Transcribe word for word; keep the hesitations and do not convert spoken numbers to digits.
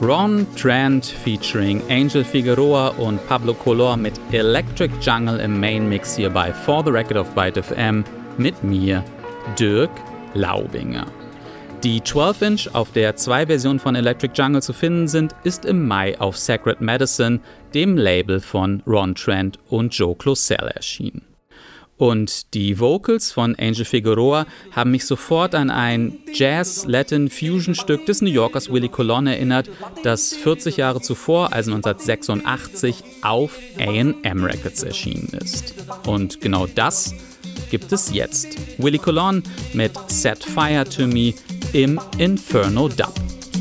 Ron Trent featuring Angel Figueroa und Pablo Color mit Electric Jungle im Main Mix hier bei For the Record of Byte F M mit mir, Dirk Laubinger. Die zwölf Inch, auf der zwei Versionen von Electric Jungle zu finden sind, ist im Mai auf Sacred Medicine, dem Label von Ron Trent und Joe Closell, erschienen. Und die Vocals von Angel Figueroa haben mich sofort an ein Jazz-Latin-Fusion-Stück des New Yorkers Willie Colon erinnert, das vierzig Jahre zuvor, also neunzehnhundertsechsundachtzig, auf A and M Records erschienen ist. Und genau das gibt es jetzt. Willie Colon mit Set Fire to Me im Inferno Dub.